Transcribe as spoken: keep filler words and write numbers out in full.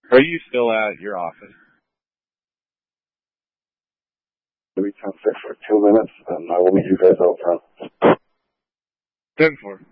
Are you still at your office? Maybe ten six for two minutes, and I will meet you guys out front. ten four.